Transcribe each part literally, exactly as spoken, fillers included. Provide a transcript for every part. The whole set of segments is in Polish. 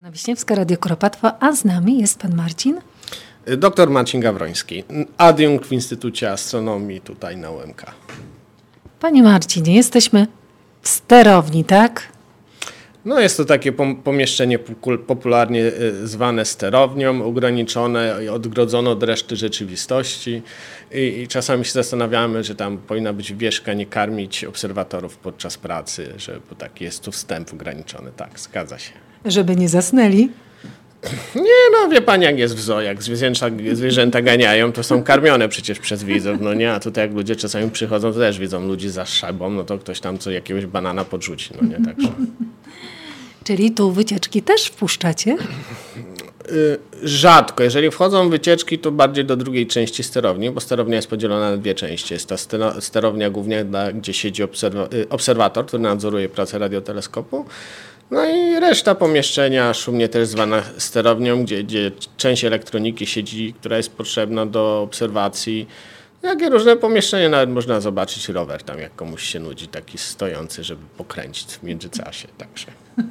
Wiśniewska, Radio Kuropatwa, a z nami jest pan Marcin. Doktor Marcin Gawroński, adiunkt w Instytucie Astronomii tutaj na U M K. Panie Marcinie, jesteśmy w sterowni, tak? No jest to takie pomieszczenie popularnie zwane sterownią, ograniczone, odgrodzone od reszty rzeczywistości i, i czasami się zastanawiamy, że tam powinna być wieszka, nie karmić obserwatorów podczas pracy, że bo taki jest tu wstęp ograniczony. Tak, zgadza się. Żeby nie zasnęli? Nie, no wie pani jak jest w zoo, jak zwierzęta, zwierzęta ganiają, to są karmione przecież przez widzów, no nie, a tutaj jak ludzie czasami przychodzą, to też widzą ludzi za szybą, no to ktoś tam co jakiegoś banana podrzuci, no nie, także. Czyli tu wycieczki też wpuszczacie? Rzadko. Jeżeli wchodzą wycieczki, to bardziej do drugiej części sterowni, bo sterownia jest podzielona na dwie części. Jest ta sterownia głównie, gdzie siedzi obserwa- obserwator, który nadzoruje pracę radioteleskopu. No i reszta pomieszczenia, szumnie też zwana sterownią, gdzie, gdzie część elektroniki siedzi, która jest potrzebna do obserwacji. Jakie różne pomieszczenia, nawet można zobaczyć rower tam, jak komuś się nudzi, taki stojący, żeby pokręcić w międzyczasie. Także.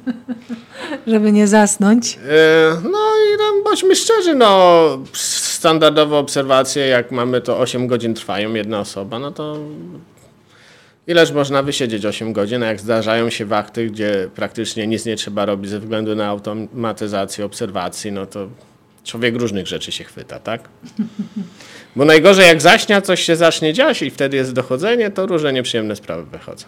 Żeby nie zasnąć. No i tam bądźmy szczerzy, no standardowe obserwacje, jak mamy to osiem godzin trwają, jedna osoba, no to ileż można wysiedzieć osiem godzin, a jak zdarzają się wachty, gdzie praktycznie nic nie trzeba robić ze względu na automatyzację obserwacji, no to człowiek różnych rzeczy się chwyta, tak? Bo najgorzej jak zaśnia, coś się zacznie dziać i wtedy jest dochodzenie, to różne nieprzyjemne sprawy wychodzą.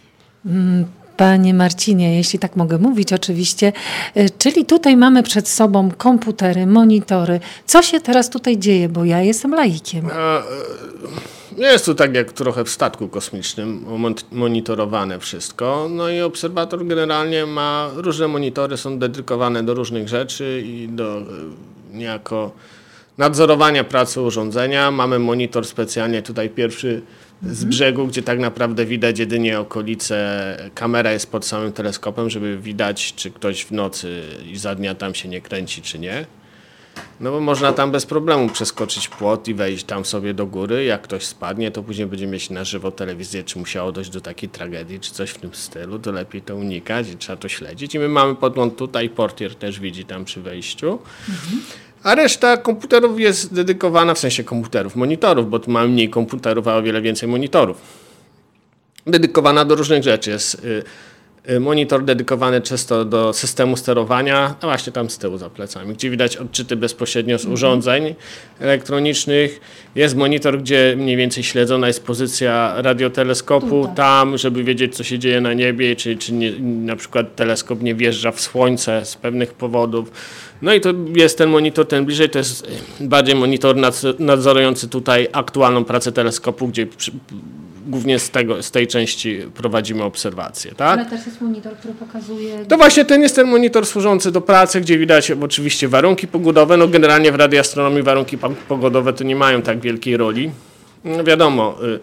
Panie Marcinie, jeśli tak mogę mówić oczywiście, czyli tutaj mamy przed sobą komputery, monitory. Co się teraz tutaj dzieje, bo ja jestem laikiem. A, jest tu tak jak trochę w statku kosmicznym monitorowane wszystko. No i obserwator generalnie ma różne monitory, są dedykowane do różnych rzeczy i do niejako nadzorowania pracy urządzenia. Mamy monitor specjalnie tutaj pierwszy z brzegu, gdzie tak naprawdę widać jedynie okolice. Kamera jest pod samym teleskopem, żeby widać, czy ktoś w nocy i za dnia tam się nie kręci, czy nie. No bo można tam bez problemu przeskoczyć płot i wejść tam sobie do góry. Jak ktoś spadnie, to później będzie mieć na żywo telewizję, czy musiało dojść do takiej tragedii, czy coś w tym stylu, to lepiej to unikać i trzeba to śledzić. I my mamy podgląd tutaj, portier też widzi tam przy wejściu. Mhm. A reszta komputerów jest dedykowana, w sensie komputerów, monitorów, bo tu mamy mniej komputerów, a o wiele więcej monitorów. Dedykowana do różnych rzeczy. Jest y, monitor dedykowany czysto do systemu sterowania, a właśnie tam z tyłu za plecami, gdzie widać odczyty bezpośrednio z urządzeń elektronicznych. Jest monitor, gdzie mniej więcej śledzona jest pozycja radioteleskopu Tutaj. tam, żeby wiedzieć, co się dzieje na niebie, czy, czy nie, na przykład teleskop nie wjeżdża w słońce z pewnych powodów. No i to jest ten monitor, ten bliżej, to jest bardziej monitor nadzorujący tutaj aktualną pracę teleskopu, gdzie przy, głównie z, tego, z tej części prowadzimy obserwacje. Tak? Ale też jest monitor, który pokazuje... To właśnie ten jest ten monitor służący do pracy, gdzie widać oczywiście warunki pogodowe. No generalnie w radioastronomii warunki pogodowe to nie mają tak wielkiej roli. No wiadomo... Y-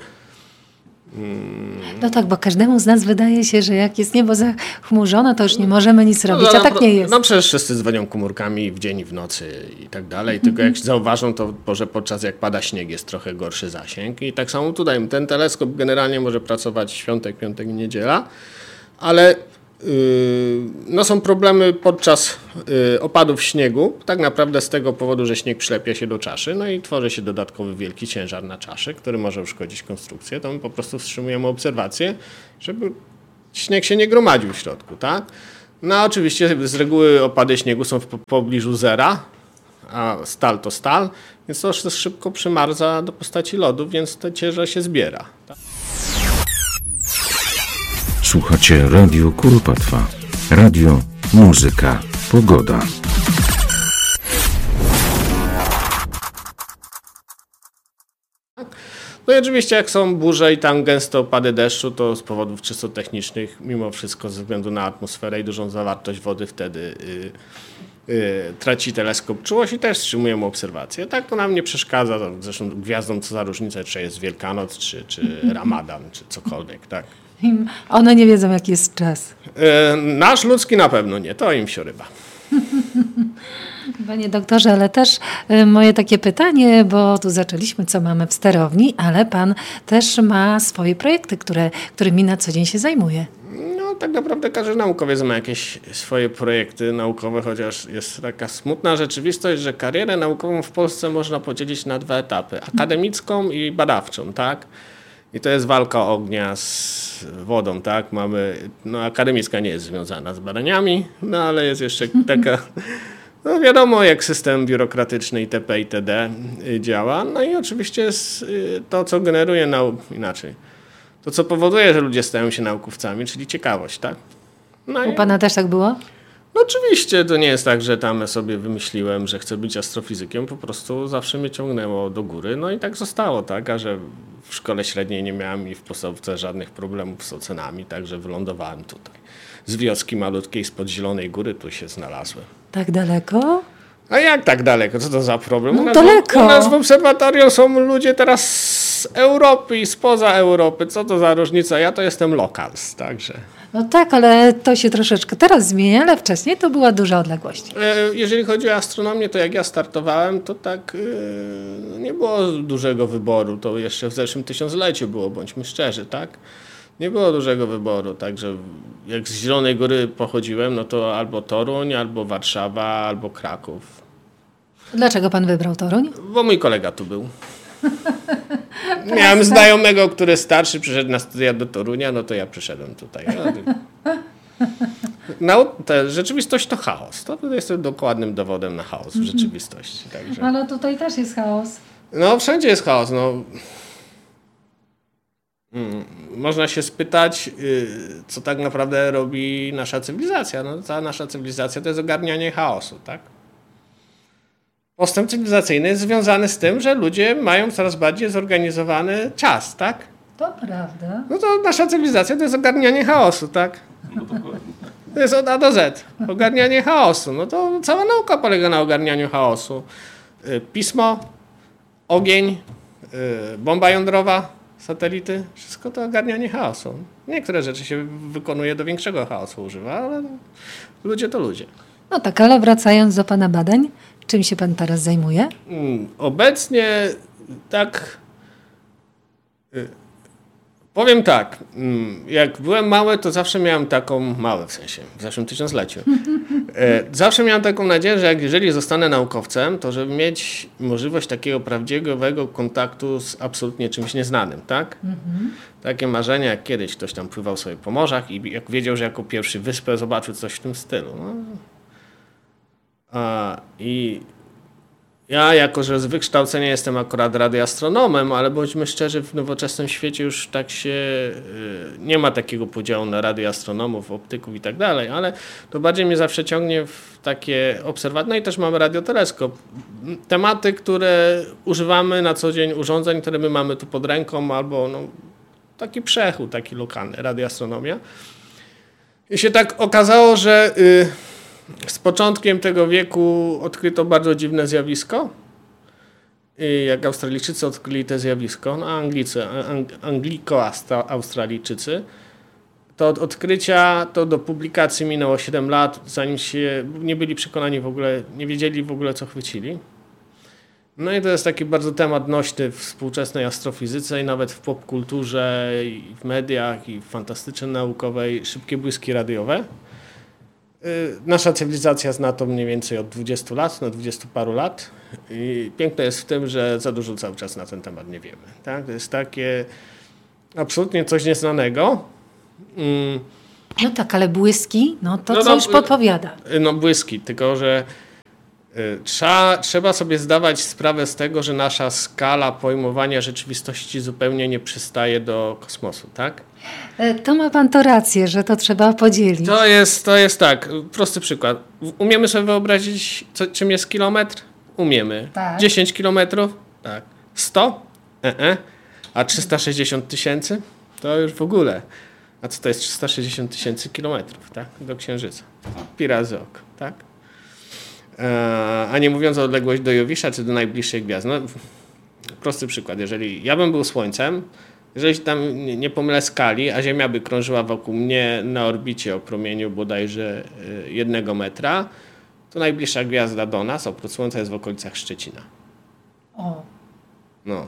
No tak, bo każdemu z nas wydaje się, że jak jest niebo zachmurzone, to już nie możemy nic robić, no, a tak nie jest. No przecież wszyscy dzwonią komórkami w dzień i w nocy i tak dalej, tylko jak zauważą, to że podczas jak pada śnieg jest trochę gorszy zasięg i tak samo tutaj ten teleskop generalnie może pracować świątek, piątek i niedziela, ale no są problemy podczas y, opadów śniegu, tak naprawdę z tego powodu, że śnieg przylepia się do czaszy, no i tworzy się dodatkowy wielki ciężar na czaszy, który może uszkodzić konstrukcję, to my po prostu wstrzymujemy obserwację, żeby śnieg się nie gromadził w środku, tak? No a oczywiście z reguły opady śniegu są w pobliżu zera, a stal to stal, więc to też szybko przymarza do postaci lodu, więc to ciężar się zbiera. Tak? Słuchacie Radio Kuropatwa. Radio, muzyka, pogoda. No i oczywiście jak są burze i tam gęste opady deszczu, to z powodów czysto technicznych, mimo wszystko ze względu na atmosferę i dużą zawartość wody wtedy yy, yy, traci teleskop czułość i też wstrzymujemy obserwację. Tak to nam nie przeszkadza, zresztą gwiazdom co za różnica, czy jest Wielkanoc, czy, czy Ramadan, czy cokolwiek, tak. One nie wiedzą, jaki jest czas. Yy, nasz ludzki na pewno nie, to im sioryba. Panie doktorze, ale też y, moje takie pytanie, bo tu zaczęliśmy, co mamy w sterowni, ale pan też ma swoje projekty, które, którymi na co dzień się zajmuje. No No tak naprawdę każdy naukowiec ma jakieś swoje projekty naukowe, chociaż jest taka smutna rzeczywistość, że karierę naukową w Polsce można podzielić na dwa etapy. Akademicką i badawczą, tak? I to jest walka ognia z wodą, tak? Mamy, no akademicka nie jest związana z badaniami, no ale jest jeszcze taka, no wiadomo jak system biurokratyczny itp. itd. Działa. No i oczywiście jest to, co generuje nau... inaczej. To, co powoduje, że ludzie stają się naukowcami, czyli ciekawość, tak? No U i... pana też tak było? No oczywiście, to nie jest tak, że tam sobie wymyśliłem, że chcę być astrofizykiem, po prostu zawsze mnie ciągnęło do góry, no i tak zostało, tak, a że w szkole średniej nie miałem i w podstawówce żadnych problemów z ocenami, także wylądowałem tutaj. Z wioski malutkiej, spod Zielonej Góry, tu się znalazłem. Tak daleko? A jak tak daleko? Co to za problem? No u, nas, daleko. u nas w obserwatorium są ludzie teraz z Europy i spoza Europy. Co to za różnica? Ja to jestem locals, także... No tak, ale to się troszeczkę teraz zmienia, ale wcześniej to była duża odległość. Jeżeli chodzi o astronomię, to jak ja startowałem, to tak yy, nie było dużego wyboru. To jeszcze w zeszłym tysiącleciu było, bądźmy szczerzy, tak? Nie było dużego wyboru, także jak z Zielonej Góry pochodziłem, no to albo Toruń, albo Warszawa, albo Kraków. Dlaczego pan wybrał Toruń? Bo mój kolega tu był. Miałem znajomego, który starszy, przyszedł na studia do Torunia, no to ja przyszedłem tutaj. No, te, rzeczywistość to chaos. To jest dokładnym dowodem na chaos w rzeczywistości. Także. Ale tutaj też jest chaos. No, wszędzie jest chaos. No. Hmm. Można się spytać, yy, co tak naprawdę robi nasza cywilizacja. No, cała nasza cywilizacja to jest ogarnianie chaosu, tak? Postęp cywilizacyjny jest związany z tym, że ludzie mają coraz bardziej zorganizowany czas, tak? To prawda. No to nasza cywilizacja to jest ogarnianie chaosu, tak? To jest od A do Z. Ogarnianie chaosu. No to cała nauka polega na ogarnianiu chaosu. Pismo, ogień, bomba jądrowa, satelity. Wszystko to ogarnianie chaosu. Niektóre rzeczy się wykonuje do większego chaosu używa, ale ludzie to ludzie. No tak, ale wracając do pana badań, czym się pan teraz zajmuje? Obecnie tak... Powiem tak, jak byłem mały, to zawsze miałem taką, mały w sensie, w zeszłym tysiącleciu, zawsze miałem taką nadzieję, że jak jeżeli zostanę naukowcem, to żeby mieć możliwość takiego prawdziwego kontaktu z absolutnie czymś nieznanym, tak? Mhm. Takie marzenia, jak kiedyś ktoś tam pływał sobie po morzach i jak wiedział, że jako pierwszy wyspę zobaczył coś w tym stylu. No. A, i ja, jako że z wykształcenia jestem akurat radioastronomem, ale bądźmy szczerzy, w nowoczesnym świecie już tak się y, nie ma takiego podziału na radioastronomów, optyków i tak dalej, ale to bardziej mnie zawsze ciągnie w takie obserwacje. No i też mamy radioteleskop. Tematy, które używamy na co dzień, urządzeń, które my mamy tu pod ręką, albo no, taki przechód, taki lokalny, radioastronomia. I się tak okazało, że... Y, Z początkiem tego wieku odkryto bardzo dziwne zjawisko. I jak Australijczycy odkryli to zjawisko, no Anglicy, Angliko-Australijczycy, to od odkrycia, to do publikacji minęło siedem lat, zanim się nie byli przekonani w ogóle, nie wiedzieli w ogóle co chwycili. No i to jest taki bardzo temat nośny w współczesnej astrofizyce i nawet w popkulturze, i w mediach, i w fantastyce naukowej, szybkie błyski radiowe. Nasza cywilizacja zna to mniej więcej od dwudziestu lat, no dwudziestu paru lat i piękne jest w tym, że za dużo cały czas na ten temat nie wiemy. Tak? To jest takie absolutnie coś nieznanego. Mm. No tak, ale błyski, no to no, coś no, podpowiada. No błyski, tylko że y, trzeba, trzeba sobie zdawać sprawę z tego, że nasza skala pojmowania rzeczywistości zupełnie nie przystaje do kosmosu, tak? To ma pan to rację, że to trzeba podzielić. To jest, to jest tak, prosty przykład. Umiemy sobie wyobrazić, co, czym jest kilometr? Umiemy. Tak. dziesięć kilometrów? Tak. sto? E-e. A trzysta sześćdziesiąt tysięcy? To już w ogóle. A co to jest trzysta sześćdziesiąt tysięcy kilometrów, tak? Do Księżyca. Pi razy ok, tak? E, a nie mówiąc o odległość do Jowisza, czy do najbliższej gwiazdy. No, prosty przykład. Jeżeli ja bym był Słońcem, jeżeli tam nie pomylę skali, a Ziemia by krążyła wokół mnie na orbicie o promieniu bodajże jednego metra, to najbliższa gwiazda do nas, oprócz Słońca, jest w okolicach Szczecina. O. No.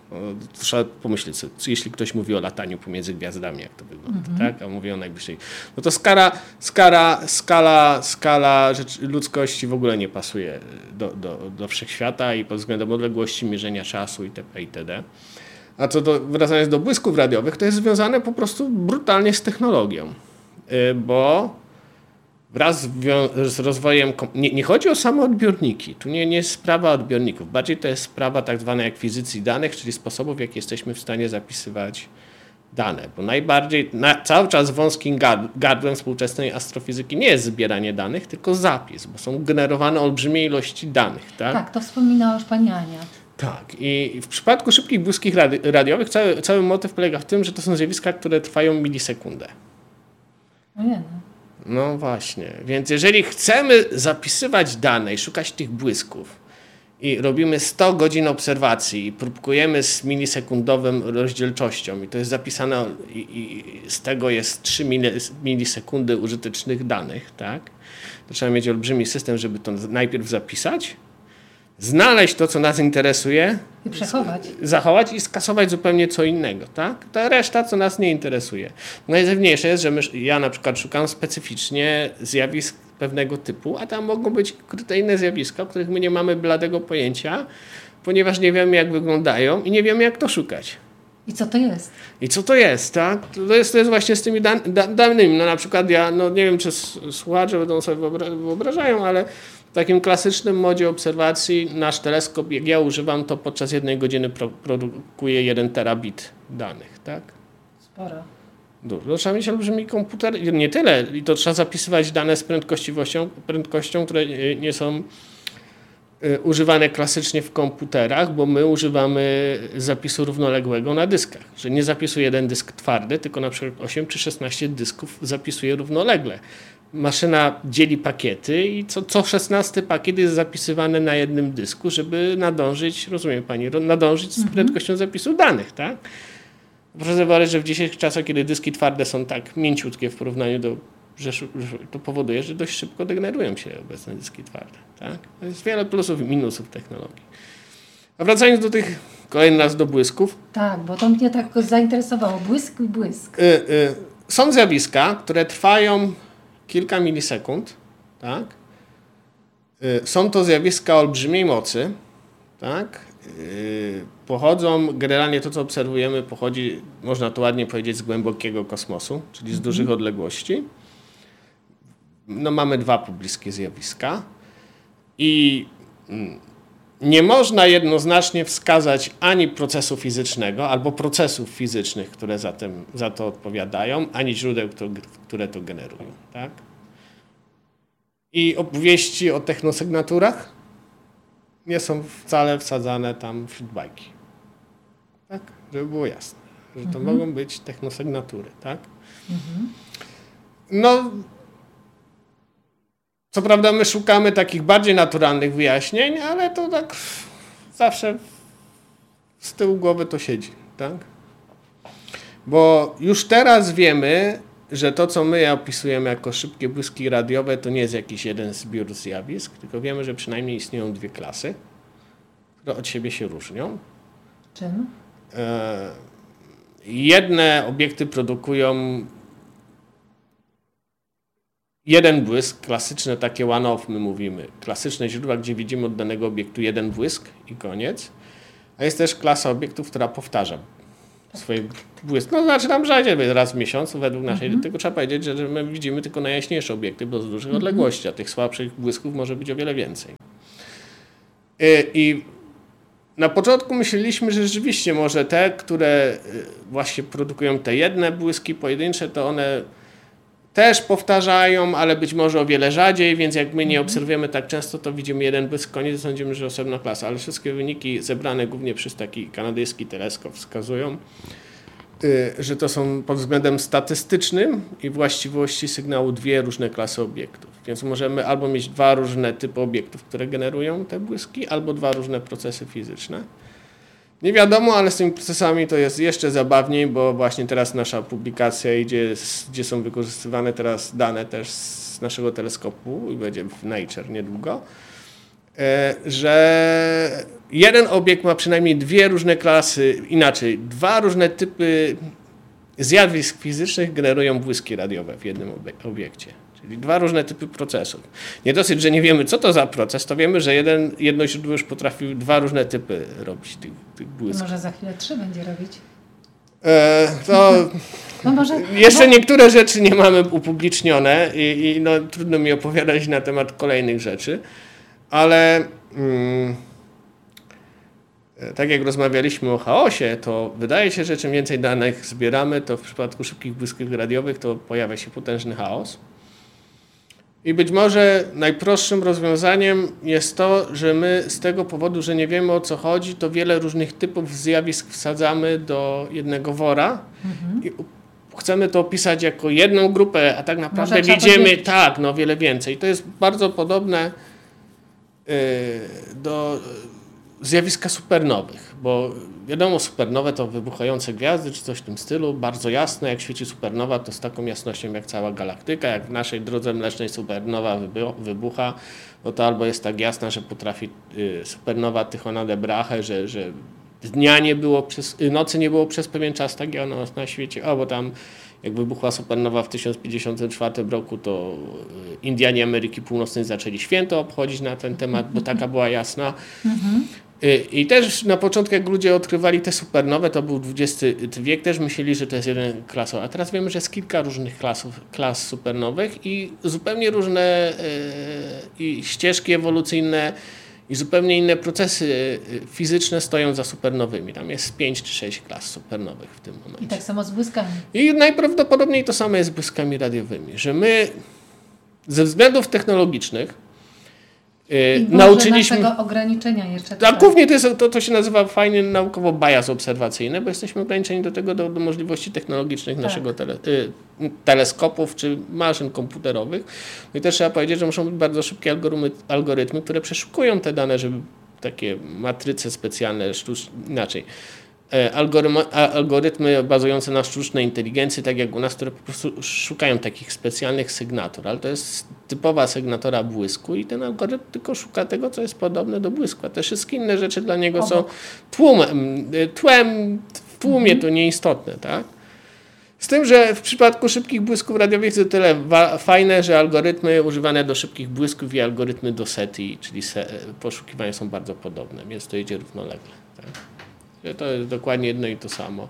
No, trzeba pomyśleć sobie, jeśli ktoś mówi o lataniu pomiędzy gwiazdami, jak to wygląda, mm-hmm. tak? A mówi o najbliższej. No to skala, skala, skala, skala rzecz, ludzkości w ogóle nie pasuje do, do, do wszechświata i pod względem odległości, mierzenia czasu itp. itd. A co do, wracając do błysków radiowych, to jest związane po prostu brutalnie z technologią, bo wraz z rozwojem, nie, nie chodzi o same odbiorniki, tu nie, nie jest sprawa odbiorników, bardziej to jest sprawa tak zwanej akwizycji danych, czyli sposobów, w jaki jesteśmy w stanie zapisywać dane, bo najbardziej, na, cały czas wąskim gardłem współczesnej astrofizyki nie jest zbieranie danych, tylko zapis, bo są generowane olbrzymie ilości danych. Tak, tak to wspominała już pani Ania. Tak. I w przypadku szybkich błysków radi- radiowych cały, cały motyw polega w tym, że to są zjawiska, które trwają milisekundę. Ojej. No właśnie. Więc jeżeli chcemy zapisywać dane i szukać tych błysków i robimy sto godzin obserwacji i próbkujemy z milisekundową rozdzielczością i to jest zapisane i, i z tego jest trzy milisekundy użytecznych danych, tak? To trzeba mieć olbrzymi system, żeby to najpierw zapisać, znaleźć to, co nas interesuje, i przechować. zachować i skasować zupełnie co innego. Tak? Ta reszta, co nas nie interesuje. Najważniejsze jest, że my, ja na przykład szukam specyficznie zjawisk pewnego typu, a tam mogą być ukryte inne zjawiska, o których my nie mamy bladego pojęcia, ponieważ nie wiemy, jak wyglądają i nie wiemy, jak to szukać. I co to jest? I co to jest, tak? To jest, to jest właśnie z tymi dan- da- danymi. No na przykład ja, no nie wiem, czy słuchacze będą sobie wyobra- wyobrażają, ale w takim klasycznym modzie obserwacji nasz teleskop, jak ja używam, to podczas jednej godziny pro- produkuje jeden terabit danych, tak? Sporo. Dużo. Trzeba mieć olbrzymi komputer, nie tyle. I to trzeba zapisywać dane z prędkością, prędkością, które nie są używane klasycznie w komputerach, bo my używamy zapisu równoległego na dyskach. Że nie zapisuje jeden dysk twardy, tylko na przykład osiem czy szesnaście dysków zapisuje równolegle. Maszyna dzieli pakiety i co, co szesnasty pakiet jest zapisywany na jednym dysku, żeby nadążyć, rozumiem pani, nadążyć z prędkością zapisu danych, tak? Proszę zauważyć, że w dzisiejszych czasach, kiedy dyski twarde są tak mięciutkie w porównaniu do że, że to powoduje, że dość szybko degenerują się obecne dyski twarde. Tak? To jest wiele plusów i minusów technologii. A wracając do tych, kolejny raz do błysków. Tak, bo to mnie tak zainteresowało. Błysk i błysk. Y, y, są zjawiska, które trwają kilka milisekund. Tak? Y, są to zjawiska olbrzymiej mocy. Tak? Y, pochodzą, generalnie to, co obserwujemy, pochodzi, można to ładnie powiedzieć, z głębokiego kosmosu, czyli z mhm. dużych odległości. No, mamy dwa pobliskie zjawiska i nie można jednoznacznie wskazać ani procesu fizycznego, albo procesów fizycznych, które za, tym, za to odpowiadają, ani źródeł, które to generują. Tak? I opowieści o technosygnaturach nie są wcale wsadzane tam wśród bajki. Tak? Żeby było jasne, że to mhm. mogą być technosygnatury. Tak? Mhm. No, co prawda my szukamy takich bardziej naturalnych wyjaśnień, ale to tak zawsze z tyłu głowy to siedzi, tak? Bo już teraz wiemy, że to, co my opisujemy jako szybkie błyski radiowe, to nie jest jakiś jeden zbiór zjawisk, tylko wiemy, że przynajmniej istnieją dwie klasy, które od siebie się różnią. Czym? E, jedne obiekty produkują jeden błysk, klasyczne takie one-off, my mówimy, klasyczne źródła, gdzie widzimy od danego obiektu jeden błysk i koniec. A jest też klasa obiektów, która powtarza swoje błyski. No znaczy tam rzadziej, raz w miesiącu według naszej, mm-hmm. tylko trzeba powiedzieć, że, że my widzimy tylko najjaśniejsze obiekty, bo z dużych mm-hmm. odległości, a tych słabszych błysków może być o wiele więcej. I, i na początku myśleliśmy, że rzeczywiście może te, które właśnie produkują te jedne błyski pojedyncze, to one też powtarzają, ale być może o wiele rzadziej, więc jak my nie obserwujemy tak często, to widzimy jeden błysk, koniec, sądzimy, że osobna klasa. Ale wszystkie wyniki zebrane głównie przez taki kanadyjski teleskop wskazują, że to są pod względem statystycznym i właściwości sygnału dwie różne klasy obiektów. Więc możemy albo mieć dwa różne typy obiektów, które generują te błyski, albo dwa różne procesy fizyczne. Nie wiadomo, ale z tymi procesami to jest jeszcze zabawniej, bo właśnie teraz nasza publikacja idzie, gdzie są wykorzystywane teraz dane też z naszego teleskopu i będzie w Nature niedługo. że jeden obiekt ma przynajmniej dwie różne klasy, inaczej, dwa różne typy zjawisk fizycznych generują błyski radiowe w jednym obiekcie. Czyli dwa różne typy procesów. Nie dosyć, że nie wiemy, co to za proces, to wiemy, że jeden, jedno źródło już potrafi dwa różne typy robić tych, tych błysków. Może za chwilę trzy będzie robić? E, to no może, jeszcze bo... niektóre rzeczy nie mamy upublicznione i, i no, trudno mi opowiadać na temat kolejnych rzeczy, ale mm, tak jak rozmawialiśmy o chaosie, to wydaje się, że czym więcej danych zbieramy, to w przypadku szybkich błysków radiowych to pojawia się potężny chaos. I być może najprostszym rozwiązaniem jest to, że my z tego powodu, że nie wiemy o co chodzi, to wiele różnych typów zjawisk wsadzamy do jednego wora mhm. i chcemy to opisać jako jedną grupę, a tak naprawdę widzimy tak, no wiele więcej. To jest bardzo podobne yy, do zjawiska supernowych, bo wiadomo, supernowe to wybuchające gwiazdy, czy coś w tym stylu, bardzo jasne, jak świeci supernowa, to z taką jasnością jak cała galaktyka, jak w naszej drodze mlecznej supernowa wybucha, no to albo jest tak jasna, że potrafi y, supernowa Tychona de Brahe, że, że dnia nie było, przez, nocy nie było przez pewien czas tak jak na, na świecie, o, bo tam jak wybuchła supernowa w tysiąc pięćdziesiątym czwartym roku, to Indianie Ameryki Północnej zaczęli święto obchodzić na ten temat, bo taka była jasna. Mhm. I też na początku, jak ludzie odkrywali te supernowe, to był dwudziesty wiek, też myśleli, że to jest jeden klasowy. A teraz wiemy, że jest kilka różnych klasów, klas supernowych i zupełnie różne yy, i ścieżki ewolucyjne i zupełnie inne procesy fizyczne stoją za supernowymi. Tam jest pięć czy sześć klas supernowych w tym momencie. I tak samo z błyskami. I najprawdopodobniej to samo jest z błyskami radiowymi, że my ze względów technologicznych I nauczyliśmy naszego ograniczenia jeszcze. Tak, głównie to, jest, to, to się nazywa fajnie naukowo bias obserwacyjny, bo jesteśmy ograniczeni do tego, do, do możliwości technologicznych tak. naszego tele, y, teleskopów czy maszyn komputerowych. No i też trzeba powiedzieć, że muszą być bardzo szybkie algorytmy, algorytmy które przeszukują te dane, żeby takie matryce specjalne, sztucz, inaczej. Algorytmy, algorytmy bazujące na sztucznej inteligencji, tak jak u nas, które po prostu szukają takich specjalnych sygnatur, ale to jest typowa sygnatura błysku i ten algorytm tylko szuka tego, co jest podobne do błysku, a te wszystkie inne rzeczy dla niego Obok. są tłumem, tłem, w tłumie mhm. to nieistotne, tak? Z tym, że w przypadku szybkich błysków radiowych jest to tyle wa- fajne, że algorytmy używane do szybkich błysków i algorytmy do SETI, czyli se- poszukiwania są bardzo podobne, więc to idzie równolegle, tak? To jest dokładnie jedno i to samo.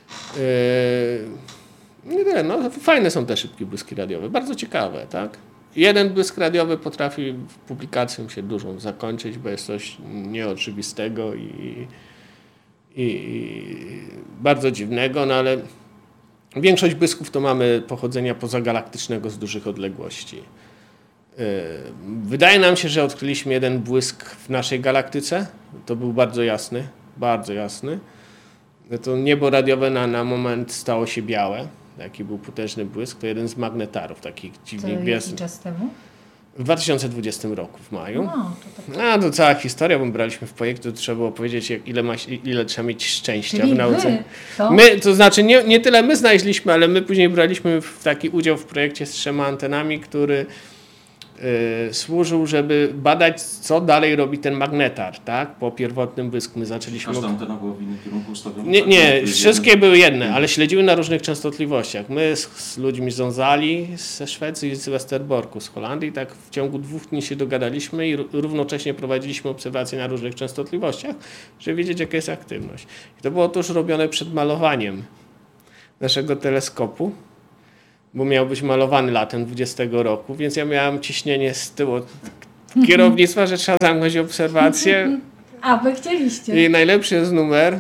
Yy, nie wiem, no, fajne są te szybkie błyski radiowe, bardzo ciekawe, tak? Jeden błysk radiowy potrafi publikacją się dużą zakończyć, bo jest coś nieoczywistego i, i, i bardzo dziwnego, no ale większość błysków to mamy pochodzenia pozagalaktycznego z dużych odległości. Yy, wydaje nam się, że odkryliśmy jeden błysk w naszej galaktyce, to był bardzo jasny. Bardzo jasny. To niebo radiowe na, na moment stało się białe. Taki był potężny błysk. To jeden z magnetarów, takich dziwnych gwiazd. Jaki czas temu? W dwa tysiące dwudziestym roku w maju. No, to, tak... A, to cała historia, bo braliśmy w projekcie, to trzeba było powiedzieć, jak, ile, ma, ile trzeba mieć szczęścia Czyli w nauce. Wy, to? My, to znaczy nie, nie tyle my znaleźliśmy, ale my później braliśmy w taki udział w projekcie z trzema antenami, który Yy, służył, żeby badać, co dalej robi ten magnetar, tak? Po pierwotnym błysku my zaczęliśmy... Każda antena była w innym kierunku ustawiona? Nie, nie wszystkie były jedne, ale śledziły na różnych częstotliwościach. My z, z ludźmi z Onzali, ze Szwecji i z Westerborku, z Holandii, tak w ciągu dwóch dni się dogadaliśmy i równocześnie prowadziliśmy obserwacje na różnych częstotliwościach, żeby wiedzieć, jaka jest aktywność. I to było tuż robione przed malowaniem naszego teleskopu, bo miał być malowany latem dwudziestego roku, więc ja miałem ciśnienie z tyłu kierownictwa, że trzeba zamknąć obserwację. A wy chcieliście. I najlepszy jest numer,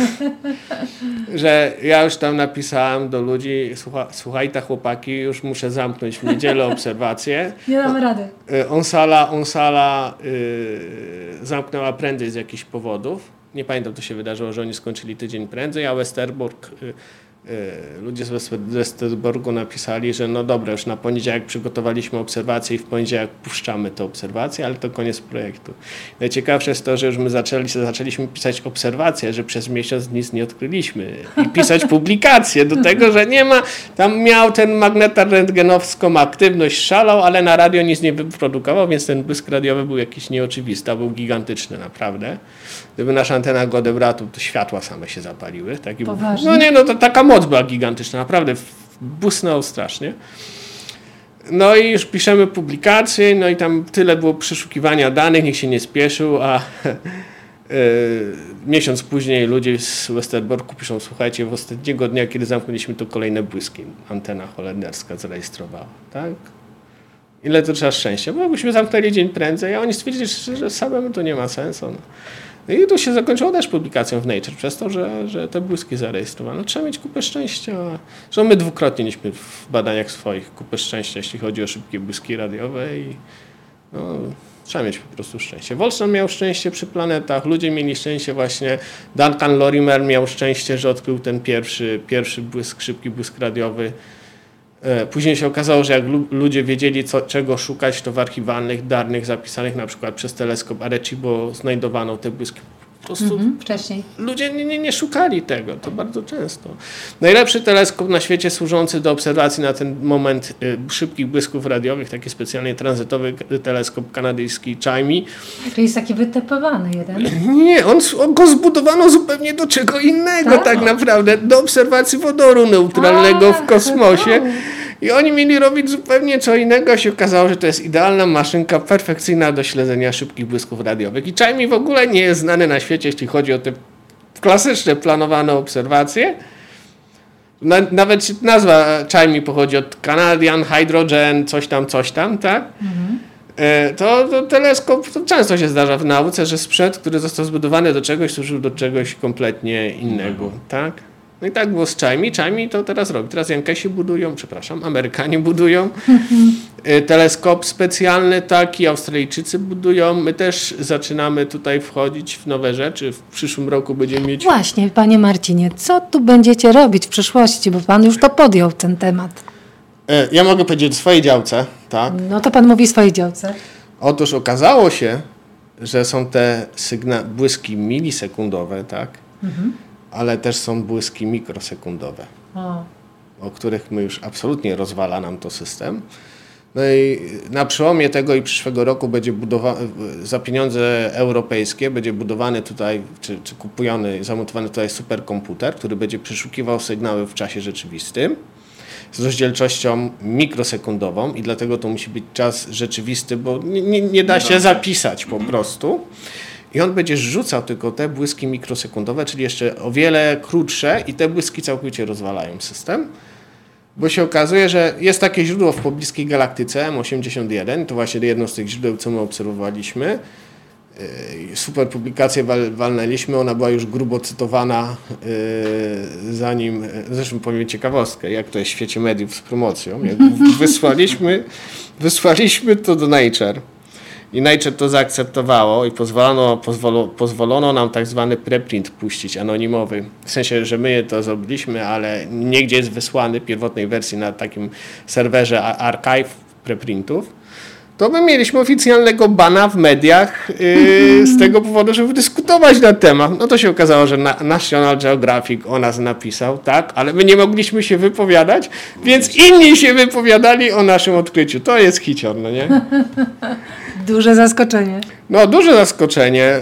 że ja już tam napisałem do ludzi, słucha, słuchajcie chłopaki, już muszę zamknąć w niedzielę obserwację. Nie damy rady. Onsala, Onsala yy, zamknęła prędzej z jakichś powodów. Nie pamiętam, co się wydarzyło, że oni skończyli tydzień prędzej, a Westerbork yy, ludzie z Westerborku napisali, że no dobra, już na poniedziałek przygotowaliśmy obserwacje i w poniedziałek puszczamy te obserwacje, ale to koniec projektu. Najciekawsze jest to, że już my zaczęli, zaczęliśmy pisać obserwacje, że przez miesiąc nic nie odkryliśmy i pisać publikacje do tego, że nie ma, tam miał ten magnetar rentgenowską aktywność, szalał, ale na radio nic nie wyprodukował, więc ten błysk radiowy był jakiś nieoczywisty, a był gigantyczny naprawdę. Gdyby nasza antena go odebrała, to światła same się zapaliły. Taki, no nie, no to taka moc była gigantyczna, naprawdę błysnęło strasznie. No i już piszemy publikacje, no i tam tyle było przeszukiwania danych, nikt się nie spieszył, a yy, miesiąc później ludzie z Westerborku piszą, słuchajcie, w ostatniego dnia, kiedy zamknęliśmy, to kolejne błyski antena holenderska zarejestrowała, tak? Ile to trzeba szczęścia, bo jakbyśmy zamknęli dzień prędzej, a oni stwierdzili, że samemu to nie ma sensu. No. No i to się zakończyło też publikacją w Nature, przez to, że, że te błyski zarejestrowano. Trzeba mieć kupę szczęścia. Zresztą my dwukrotnie mieliśmy w badaniach swoich kupę szczęścia, jeśli chodzi o szybkie błyski radiowe i no, trzeba mieć po prostu szczęście. Wolfson miał szczęście przy planetach, ludzie mieli szczęście właśnie. Duncan Lorimer miał szczęście, że odkrył ten pierwszy, pierwszy błysk, szybki błysk radiowy. Później się okazało, że jak ludzie wiedzieli, co, czego szukać, to w archiwalnych danych zapisanych na przykład przez teleskop Arecibo znajdowano te błyski. Po prostu mm-hmm, wcześniej. Ludzie nie, nie, nie szukali tego, to bardzo często. Najlepszy teleskop na świecie służący do obserwacji na ten moment y, szybkich błysków radiowych, taki specjalnie tranzytowy teleskop kanadyjski Chimey. To jest taki wytepowany jeden. Nie, on, on go zbudowano zupełnie do czego innego tak, tak naprawdę, do obserwacji wodoru neutralnego A, w kosmosie. I oni mieli robić zupełnie co innego, się okazało, że to jest idealna maszynka, perfekcyjna do śledzenia szybkich błysków radiowych. I Chimey w ogóle nie jest znany na świecie, jeśli chodzi o te klasyczne, planowane obserwacje. Na, nawet nazwa Chimey pochodzi od Canadian Hydrogen, coś tam, coś tam, tak? Mhm. E, to, to teleskop, to często się zdarza w nauce, że sprzęt, który został zbudowany do czegoś, służył do czegoś kompletnie innego, mhm. tak? No i tak było z Chimey. Chimey to teraz robi. Teraz Jankesi budują, przepraszam, Amerykanie budują. Teleskop specjalny taki, Australijczycy budują. My też zaczynamy tutaj wchodzić w nowe rzeczy. W przyszłym roku będziemy mieć... Właśnie, panie Marcinie, co tu będziecie robić w przyszłości? Bo pan już to podjął ten temat. Ja mogę powiedzieć o swojej działce, tak? No to pan mówi o swojej działce. Otóż okazało się, że są te sygna- błyski milisekundowe, tak? Mhm. Ale też są błyski mikrosekundowe, o. o których my już absolutnie rozwala nam to system. No i na przełomie tego i przyszłego roku będzie budowa- za pieniądze europejskie będzie budowany tutaj, czy, czy kupiony, zamontowany tutaj superkomputer, który będzie przeszukiwał sygnały w czasie rzeczywistym z rozdzielczością mikrosekundową i dlatego to musi być czas rzeczywisty, bo nie, nie, nie da się zapisać po prostu. I on będzie rzucał tylko te błyski mikrosekundowe, czyli jeszcze o wiele krótsze i te błyski całkowicie rozwalają system. Bo się okazuje, że jest takie źródło w pobliskiej galaktyce M osiemdziesiąt jeden, to właśnie jedno z tych źródeł, co my obserwowaliśmy. Super publikację wal, walnęliśmy, ona była już grubo cytowana yy, zanim, zresztą powiem ciekawostkę, jak to jest w świecie mediów z promocją. Jak wysłaliśmy, wysłaliśmy to do Nature. I Nature to zaakceptowało i pozwolono, pozwolo, pozwolono nam tak zwany preprint puścić, anonimowy. W sensie, że my to zrobiliśmy, ale niegdzie jest wysłany w pierwotnej wersji na takim serwerze archive preprintów. To my mieliśmy oficjalnego bana w mediach yy, z tego powodu, żeby dyskutować na temat. No to się okazało, że na, National Geographic o nas napisał, tak, ale my nie mogliśmy się wypowiadać, więc inni się wypowiadali o naszym odkryciu. To jest hicior, no nie? Duże zaskoczenie. No, duże zaskoczenie.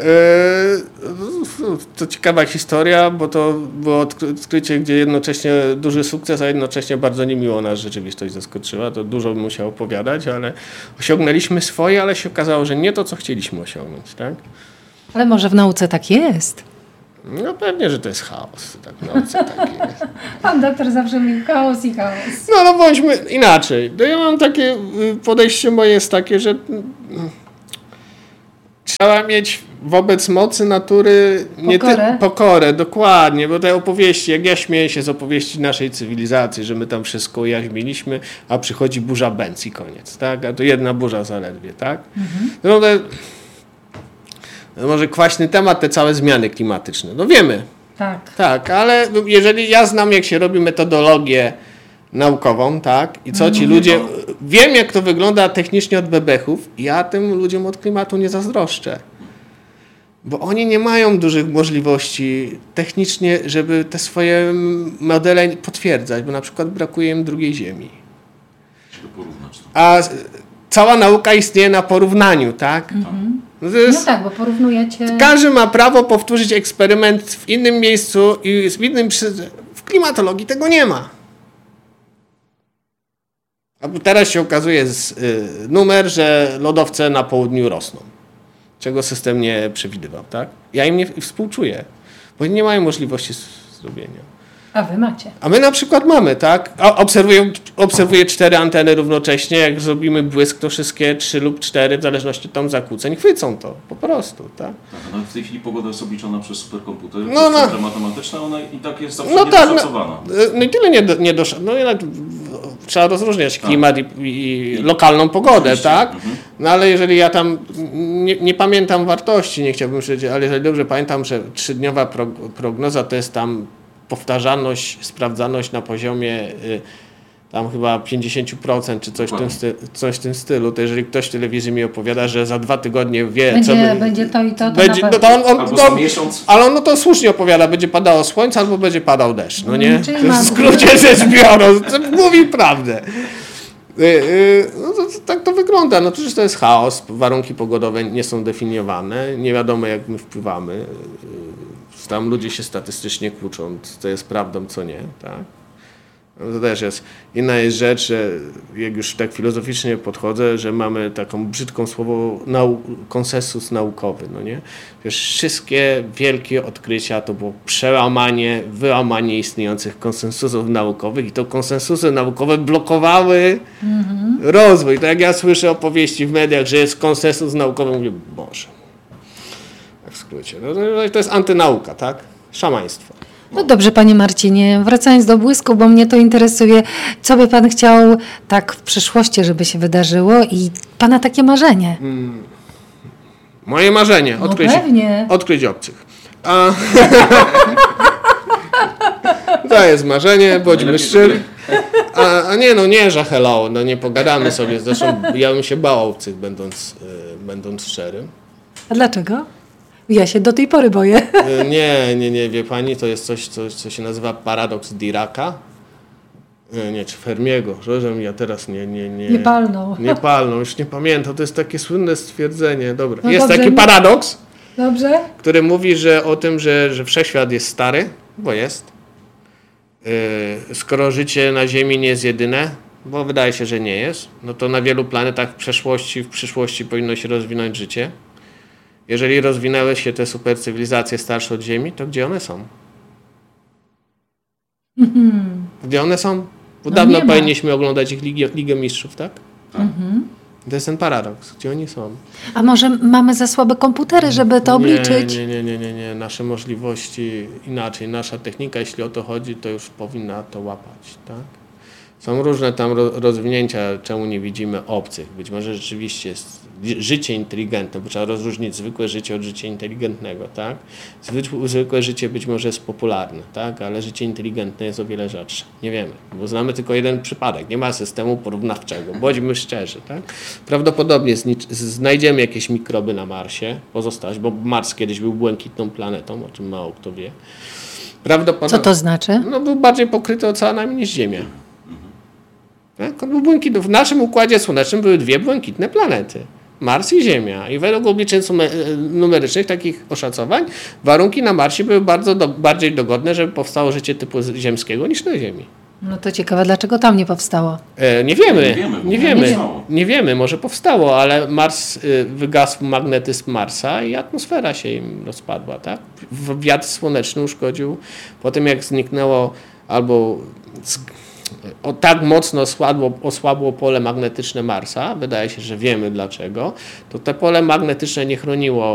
To ciekawa historia, bo to było odkrycie, gdzie jednocześnie duży sukces, a jednocześnie bardzo niemiło nas rzeczywistość zaskoczyła. To dużo bym musiał opowiadać, ale osiągnęliśmy swoje, ale się okazało, że nie to, co chcieliśmy osiągnąć, tak? Ale może w nauce tak jest? No pewnie, że to jest chaos. Tak, w nauce tak jest. Pan doktor zawsze mówi chaos i chaos. No, no bądźmy inaczej. No ja mam takie, podejście moje jest takie, że trzeba mieć wobec mocy natury nie pokorę. Ty, pokorę, dokładnie, bo te opowieści, jak ja śmieję się z opowieści naszej cywilizacji, że my tam wszystko ujaźmiliśmy, a przychodzi burza Benz i koniec, tak? A to jedna burza zaledwie, tak? Mhm. No to, może kwaśny temat, te całe zmiany klimatyczne. No wiemy, Tak. Tak, ale jeżeli ja znam, jak się robi metodologię naukową, tak, i co ci ludzie, wiem, jak to wygląda technicznie od bebechów, ja tym ludziom od klimatu nie zazdroszczę. Bo oni nie mają dużych możliwości technicznie, żeby te swoje modele potwierdzać, bo na przykład brakuje im drugiej ziemi. A cała nauka istnieje na porównaniu, tak? Mhm. No, to jest, no tak, bo porównujecie... Każdy ma prawo powtórzyć eksperyment w innym miejscu i w innym... W klimatologii tego nie ma. A teraz się okazuje z, y, numer, że lodowce na południu rosną. Czego system nie przewidywał, tak? Ja im nie współczuję, bo nie mają możliwości zrobienia. A wy macie. A my na przykład mamy, tak? Obserwuję, obserwuję cztery anteny równocześnie, jak zrobimy błysk, to wszystkie trzy lub cztery, w zależności tam zakłóceń, chwycą to, po prostu, tak? Tak, no w tej chwili pogoda jest obliczona przez superkomputer, no, przez no. centra matematyczne, ona i tak jest zawsze no niedoszacowana. Tak, no, no i tyle nie, nie dosz... No jednak trzeba rozróżniać klimat tak. i, i lokalną pogodę, oczywiście. Tak? Mhm. No ale jeżeli ja tam nie, nie pamiętam wartości, nie chciałbym powiedzieć, ale jeżeli dobrze pamiętam, że trzydniowa prognoza to jest tam powtarzalność, sprawdzalność na poziomie y, tam chyba pięćdziesiąt procent czy coś w, tym stylu, coś w tym stylu, to jeżeli ktoś w telewizji mi opowiada, że za dwa tygodnie wie, będzie, co by, będzie to i to, to będzie, na no to on, on, albo to, za miesiąc. Ale on no to słusznie opowiada, będzie padało słońce albo będzie padał deszcz, no nie? Czyli w skrócie rzecz biorąc, mówi prawdę. Yy, yy, no to, to, tak to wygląda, no przecież to jest chaos, warunki pogodowe nie są definiowane, nie wiadomo jak my wpływamy. Yy, Tam ludzie się statystycznie kłóczą, co jest prawdą, co nie, tak? To też jest. Inna jest rzecz, że jak już tak filozoficznie podchodzę, że mamy taką brzydką słowo nau konsensus naukowy, no nie? Wiesz, wszystkie wielkie odkrycia to było przełamanie, wyłamanie istniejących konsensusów naukowych i to konsensusy naukowe blokowały mm-hmm. rozwój. To jak ja słyszę opowieści w mediach, że jest konsensus naukowy, mówię, Boże. W skrócie. No, to jest antynauka, tak? Szamaństwo. No dobrze, panie Marcinie, wracając do błysku, bo mnie to interesuje, co by pan chciał tak w przyszłości, żeby się wydarzyło i pana takie marzenie? Hmm. Moje marzenie, no odkryć, pewnie. odkryć obcych. A... to jest marzenie, bądźmy szczerzy. A, a nie, no nie, że hello, no nie pogadamy sobie, zresztą ja bym się bał obcych, będąc, yy, będąc szczerym. A dlaczego? Ja się do tej pory boję. Nie, nie, nie, wie pani, to jest coś, co, co się nazywa paradoks Diraka. Nie, nie, czy Fermiego, że ja teraz nie... Nie, nie, nie palną. Nie palną, już nie pamiętam, to jest takie słynne stwierdzenie, dobra. No jest dobrze, taki paradoks, dobrze. który mówi, że o tym, że, że wszechświat jest stary, bo jest. Yy, skoro życie na Ziemi nie jest jedyne, bo wydaje się, że nie jest, no to na wielu planetach w przeszłości, w przyszłości powinno się rozwinąć życie. Jeżeli rozwinęły się te supercywilizacje starsze od Ziemi, to gdzie one są? Mm-hmm. Gdzie one są? Bo no dawno powinniśmy oglądać ich Ligę, Ligę Mistrzów, tak? Mm-hmm. To jest ten paradoks. Gdzie oni są? A może mamy za słabe komputery, żeby to obliczyć? Nie, nie, nie, nie, nie. Nasze możliwości inaczej. Nasza technika, jeśli o to chodzi, to już powinna to łapać, tak? Są różne tam rozwinięcia, czemu nie widzimy obcych. Być może rzeczywiście jest życie inteligentne, bo trzeba rozróżnić zwykłe życie od życia inteligentnego, tak? Zwykłe życie być może jest popularne, tak? Ale życie inteligentne jest o wiele rzadsze. Nie wiemy, bo znamy tylko jeden przypadek. Nie ma systemu porównawczego. Bądźmy szczerzy, tak? Prawdopodobnie znajdziemy jakieś mikroby na Marsie, pozostałość, bo Mars kiedyś był błękitną planetą, o czym mało kto wie. Co to znaczy? No, był bardziej pokryty oceanami niż Ziemia. Tak? On był błękitny. W naszym Układzie Słonecznym były dwie błękitne planety. Mars i Ziemia. I według obliczeń numerycznych, takich oszacowań, warunki na Marsie były bardzo do, bardziej dogodne, żeby powstało życie typu ziemskiego niż na Ziemi. No to ciekawe, dlaczego tam nie powstało? E, nie wiemy. Nie wiemy. Nie wiemy. Nie, nie wiemy, może powstało, ale Mars, y, wygasł magnetyzm Marsa i atmosfera się im rozpadła. Tak? Wiatr słoneczny uszkodził. Po tym jak zniknęło albo... Z, O, tak mocno osłabło, osłabło pole magnetyczne Marsa, wydaje się, że wiemy dlaczego, to te pole magnetyczne nie chroniło